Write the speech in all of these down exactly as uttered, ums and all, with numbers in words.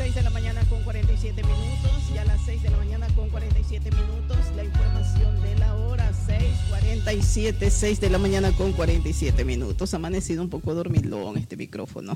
seis de la mañana con cuarenta y siete minutos, ya a las seis de la mañana con cuarenta y siete minutos, la información de la hora, seis cuarenta y siete, seis de la mañana con cuarenta y siete minutos. Ha amanecido un poco dormilón este micrófono.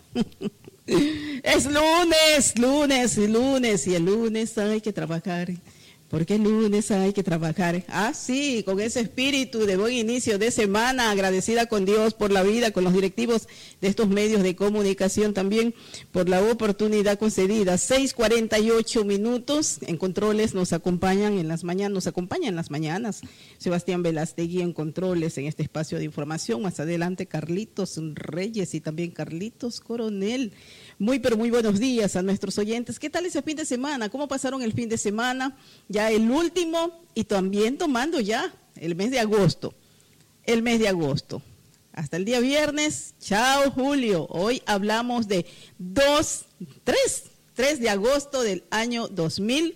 Es lunes, lunes, lunes, y el lunes hay que trabajar. Porque el lunes hay que trabajar. Ah, sí, con ese espíritu de buen inicio de semana, agradecida con Dios por la vida, con los directivos de estos medios de comunicación también por la oportunidad concedida. seis cuarenta y ocho minutos, en controles nos acompañan en las mañanas, nos acompañan en las mañanas Sebastián Velastegui en controles en este espacio de información. Más adelante Carlitos Reyes y también Carlitos Coronel. Muy, pero muy buenos días a nuestros oyentes. ¿Qué tal ese fin de semana? ¿Cómo pasaron el fin de semana? Ya el último y también tomando ya el mes de agosto. El mes de agosto. Hasta el día viernes. Chao, Julio. Hoy hablamos de dos, tres, tres de agosto del año dos mil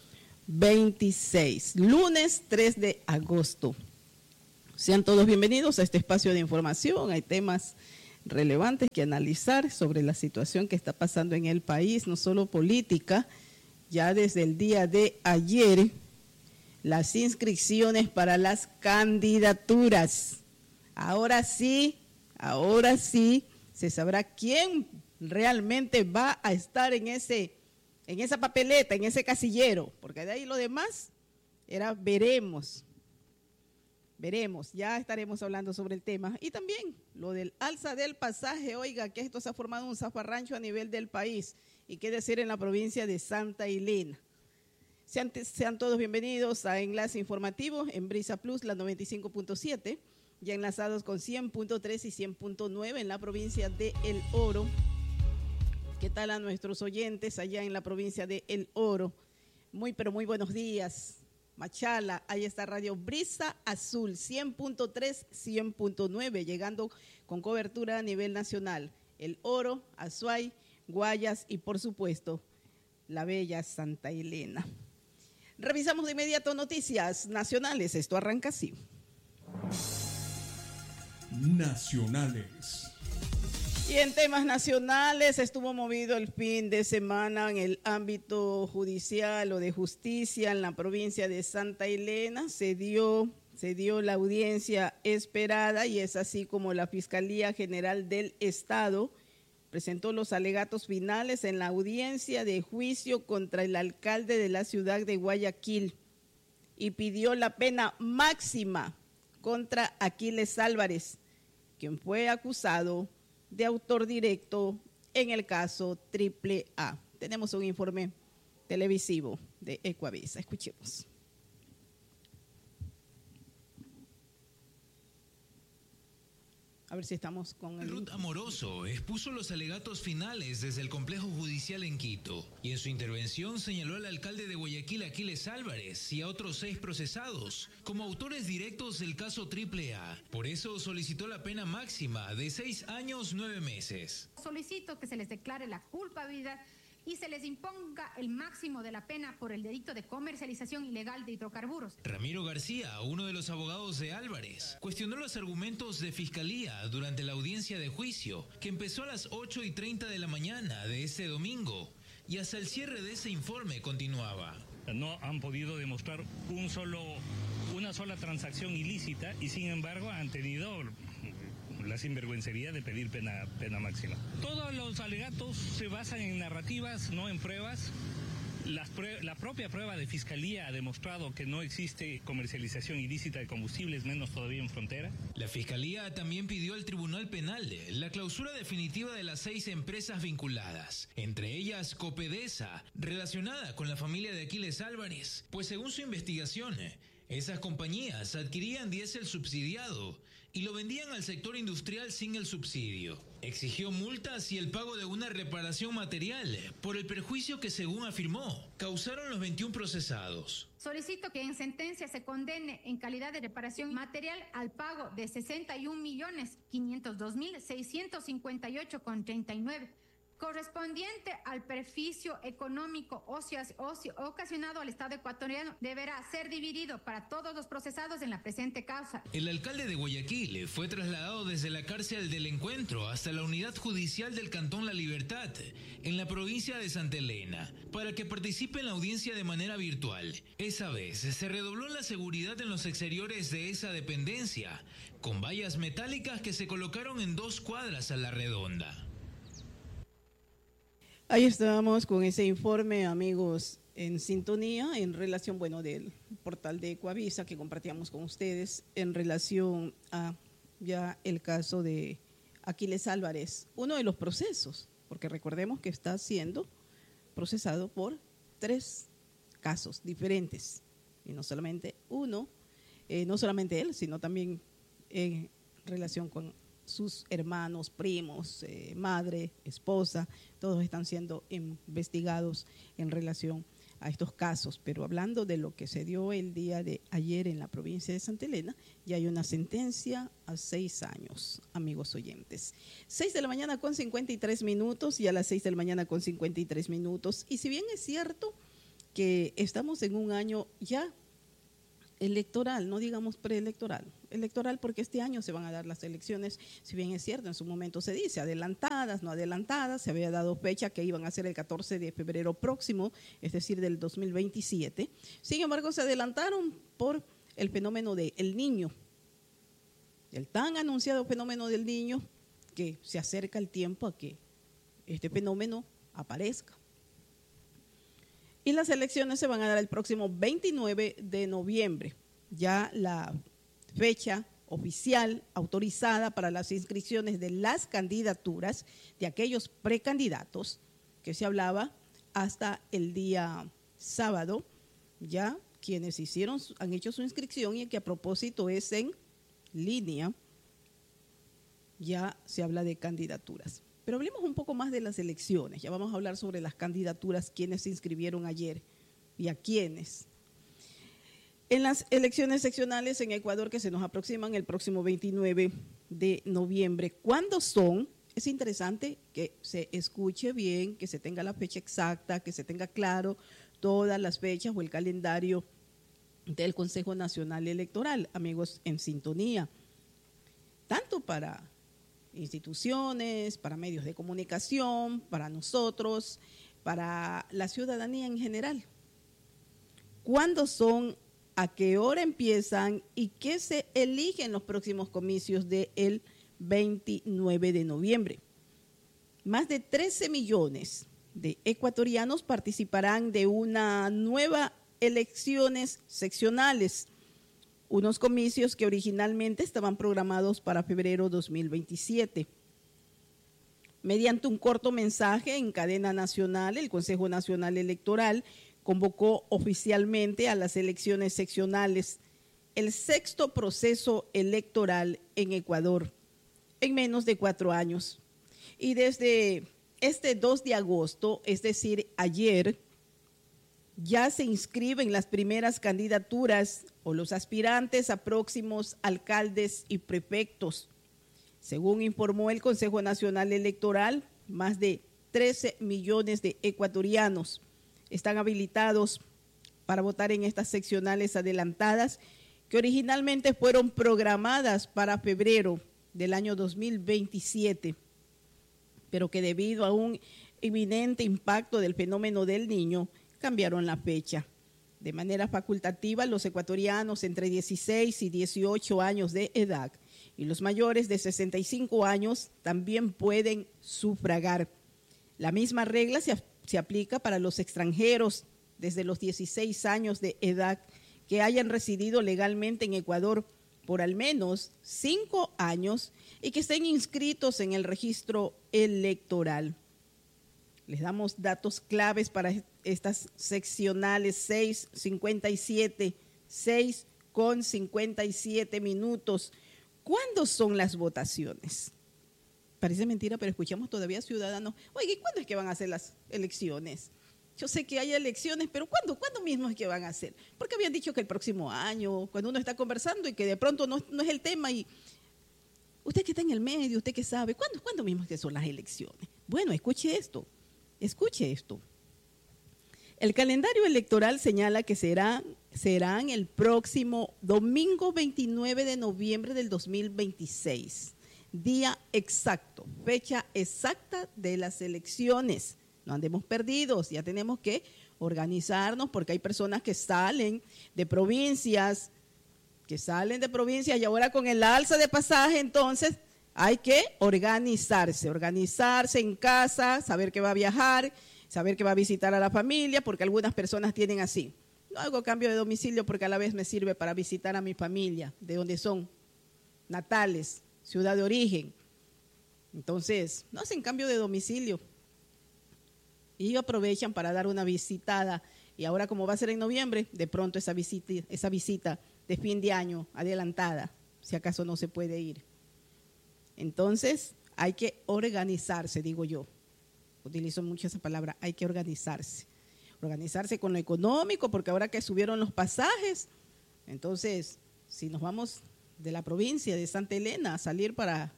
veintiséis. Lunes tres de agosto. Sean todos bienvenidos a este espacio de información. Hay temas relevantes que analizar sobre la situación que está pasando en el país, no solo política. Ya desde el día de ayer, las inscripciones para las candidaturas. Ahora sí, ahora sí, se sabrá quién realmente va a estar en ese, en esa papeleta, en ese casillero, porque de ahí lo demás era veremos. Veremos, ya estaremos hablando sobre el tema. Y también lo del alza del pasaje, oiga, que esto se ha formado un zafarrancho a nivel del país. Y qué decir en la provincia de Santa Elena. Sean, sean todos bienvenidos a Enlace Informativo en Brisa Plus, la noventa y cinco punto siete, ya enlazados con cien punto tres y cien punto nueve en la provincia de El Oro. ¿Qué tal a nuestros oyentes allá en la provincia de El Oro? Muy, pero muy buenos días. Machala, ahí está Radio Brisa Azul, cien punto tres, cien punto nueve, llegando con cobertura a nivel nacional. El Oro, Azuay, Guayas y, por supuesto, la bella Santa Elena. Revisamos de inmediato noticias nacionales. Esto arranca así. Nacionales. Y en temas nacionales, estuvo movido el fin de semana en el ámbito judicial o de justicia en la provincia de Santa Elena. Se dio, se dio la audiencia esperada y es así como la Fiscalía General del Estado presentó los alegatos finales en la audiencia de juicio contra el alcalde de la ciudad de Guayaquil y pidió la pena máxima contra Aquiles Álvarez, quien fue acusado de autor directo en el caso Triple A. Tenemos un informe televisivo de Ecuavisa. Escuchemos. A ver si estamos con el... Ruth Amoroso expuso los alegatos finales desde el complejo judicial en Quito y en su intervención señaló al alcalde de Guayaquil, Aquiles Álvarez, y a otros seis procesados como autores directos del caso Triple A. Por eso solicitó la pena máxima de seis años, nueve meses. Solicito que se les declare la culpabilidad y se les imponga el máximo de la pena por el delito de comercialización ilegal de hidrocarburos. Ramiro García, uno de los abogados de Álvarez, cuestionó los argumentos de fiscalía durante la audiencia de juicio, que empezó a las ocho y treinta de la mañana de este domingo, y hasta el cierre de ese informe continuaba. No han podido demostrar un solo, una sola transacción ilícita y sin embargo han tenido la sinvergüencería de pedir pena, pena máxima. Todos los alegatos se basan en narrativas, no en pruebas. Las prue- la propia prueba de fiscalía ha demostrado que no existe comercialización ilícita de combustibles, menos todavía en frontera. La fiscalía también pidió al Tribunal Penal la clausura definitiva de las seis empresas vinculadas, entre ellas Copedesa, relacionada con la familia de Aquiles Álvarez, pues según su investigación, esas compañías adquirían diésel subsidiado y lo vendían al sector industrial sin el subsidio. Exigió multas y el pago de una reparación material por el perjuicio que, según afirmó, causaron los veintiún procesados. Solicito que en sentencia se condene en calidad de reparación material al pago de sesenta y un millones quinientos dos mil seiscientos cincuenta y ocho con treinta y nueve correspondiente al perjuicio económico ocio, ocio, ocasionado al Estado ecuatoriano deberá ser dividido para todos los procesados en la presente causa. El alcalde de Guayaquil fue trasladado desde la cárcel del Encuentro hasta la unidad judicial del Cantón La Libertad, en la provincia de Santa Elena, para que participe en la audiencia de manera virtual. Esa vez se redobló la seguridad en los exteriores de esa dependencia, con vallas metálicas que se colocaron en dos cuadras a la redonda. Ahí estábamos con ese informe, amigos, en sintonía, en relación, bueno, del portal de Ecuavisa que compartíamos con ustedes, en relación a ya el caso de Aquiles Álvarez, uno de los procesos, porque recordemos que está siendo procesado por tres casos diferentes, y no solamente uno, eh, no solamente él, sino también en relación con sus hermanos, primos, eh, madre, esposa, todos están siendo investigados en relación a estos casos. Pero hablando de lo que se dio el día de ayer en la provincia de Santa Elena, ya hay una sentencia a seis años, amigos oyentes. Seis de la mañana con cincuenta y tres minutos, y a las seis de la mañana con cincuenta y tres minutos. Y si bien es cierto que estamos en un año ya electoral, no digamos preelectoral, electoral porque este año se van a dar las elecciones, si bien es cierto, en su momento se dice adelantadas, no adelantadas, se había dado fecha que iban a ser el catorce de febrero próximo, es decir, del dos mil veintisiete, sin embargo se adelantaron por el fenómeno del Niño, el tan anunciado fenómeno del Niño, que se acerca el tiempo a que este fenómeno aparezca. Y las elecciones se van a dar el próximo veintinueve de noviembre, ya la fecha oficial autorizada para las inscripciones de las candidaturas de aquellos precandidatos que se hablaba hasta el día sábado, ya quienes hicieron, han hecho su inscripción, y que a propósito es en línea, ya se habla de candidaturas. Pero hablemos un poco más de las elecciones. Ya vamos a hablar sobre las candidaturas, quiénes se inscribieron ayer y a quiénes. En las elecciones seccionales en Ecuador que se nos aproximan el próximo veintinueve de noviembre, ¿cuándo son? Es interesante que se escuche bien, que se tenga la fecha exacta, que se tenga claro todas las fechas o el calendario del Consejo Nacional Electoral, amigos, en sintonía, tanto para instituciones, para medios de comunicación, para nosotros, para la ciudadanía en general. ¿Cuándo son? ¿A qué hora empiezan? ¿Y qué se elige en los próximos comicios del veintinueve de noviembre? Más de trece millones de ecuatorianos participarán de una nueva elecciones seccionales, unos comicios que originalmente estaban programados para febrero dos mil veintisiete. Mediante un corto mensaje en cadena nacional, el Consejo Nacional Electoral convocó oficialmente a las elecciones seccionales, el sexto proceso electoral en Ecuador, en menos de cuatro años. Y desde este dos de agosto, es decir, ayer, ya se inscriben las primeras candidaturas o los aspirantes a próximos alcaldes y prefectos. Según informó el Consejo Nacional Electoral, más de trece millones de ecuatorianos están habilitados para votar en estas seccionales adelantadas que originalmente fueron programadas para febrero del año dos mil veintisiete, pero que debido a un inminente impacto del fenómeno del Niño, cambiaron la fecha. De manera facultativa, los ecuatorianos entre dieciséis y dieciocho años de edad y los mayores de sesenta y cinco años también pueden sufragar. La misma regla se, se aplica para los extranjeros desde los dieciséis años de edad que hayan residido legalmente en Ecuador por al menos cinco años y que estén inscritos en el registro electoral. Les damos datos claves para estas seccionales: seis cincuenta y siete, seis con cincuenta y siete minutos. ¿Cuándo son las votaciones? Parece mentira, pero escuchamos todavía ciudadanos. Oye, ¿y cuándo es que van a hacer las elecciones? Yo sé que hay elecciones, pero ¿cuándo? ¿Cuándo mismo es que van a hacer? Porque habían dicho que el próximo año, cuando uno está conversando y que de pronto no, no es el tema y usted que está en el medio, usted que sabe, ¿cuándo, ¿cuándo mismo es que son las elecciones? Bueno, escuche esto, escuche esto. El calendario electoral señala que serán, serán el próximo domingo veintinueve de noviembre del dos mil veintiséis, día exacto, fecha exacta de las elecciones. No andemos perdidos, ya tenemos que organizarnos porque hay personas que salen de provincias, que salen de provincias y ahora con el alza de pasaje, entonces hay que organizarse, organizarse en casa, saber que va a viajar, saber que va a visitar a la familia, porque algunas personas tienen así. No hago cambio de domicilio porque a la vez me sirve para visitar a mi familia, de donde son, natales, ciudad de origen. Entonces, no hacen cambio de domicilio y aprovechan para dar una visitada. Y ahora como va a ser en noviembre, de pronto esa visita, esa visita de fin de año adelantada, si acaso no se puede ir. Entonces, hay que organizarse, digo yo. Utilizo mucho esa palabra, hay que organizarse. Organizarse con lo económico, porque ahora que subieron los pasajes, entonces, si nos vamos de la provincia de Santa Elena a salir para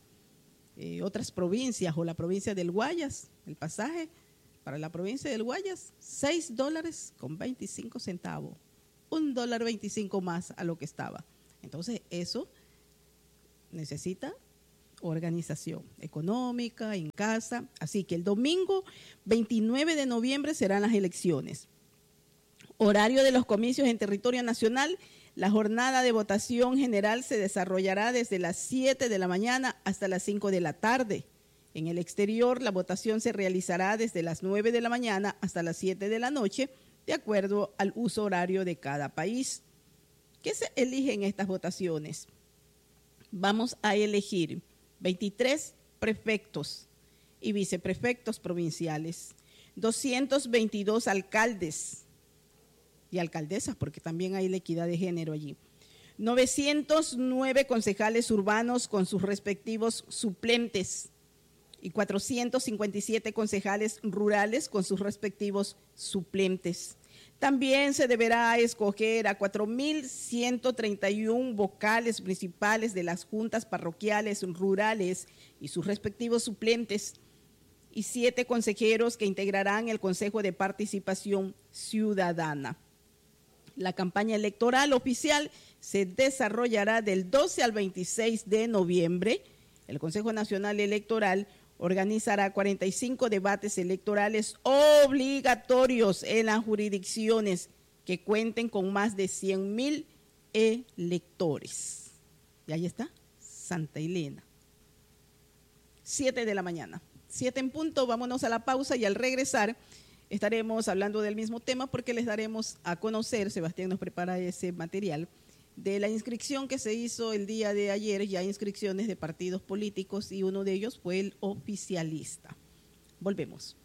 eh, otras provincias o la provincia del Guayas, el pasaje para la provincia del Guayas, seis dólares con veinticinco centavos, un dólar veinticinco más a lo que estaba. Entonces, eso necesita organización económica, en casa. Así que el domingo veintinueve de noviembre serán las elecciones. Horario de los comicios en territorio nacional. La jornada de votación general se desarrollará desde las siete de la mañana hasta las cinco de la tarde. En el exterior, la votación se realizará desde las nueve de la mañana hasta las siete de la noche, de acuerdo al uso horario de cada país. ¿Qué se elige en estas votaciones? Vamos a elegir veintitrés prefectos y viceprefectos provinciales, doscientos veintidós alcaldes y alcaldesas, porque también hay la equidad de género allí, novecientos nueve concejales urbanos con sus respectivos suplentes y cuatrocientos cincuenta y siete concejales rurales con sus respectivos suplentes. También se deberá escoger a cuatro mil ciento treinta y uno vocales principales de las juntas parroquiales rurales y sus respectivos suplentes y siete consejeros que integrarán el Consejo de Participación Ciudadana. La campaña electoral oficial se desarrollará del doce al veintiséis de noviembre. El Consejo Nacional Electoral organizará cuarenta y cinco debates electorales obligatorios en las jurisdicciones que cuenten con más de cien mil electores. Y ahí está, Santa Elena. Siete de la mañana. Siete en punto, vámonos a la pausa y al regresar estaremos hablando del mismo tema porque les daremos a conocer, Sebastián nos prepara ese material, de la inscripción que se hizo el día de ayer, ya inscripciones de partidos políticos y uno de ellos fue el oficialista. Volvemos.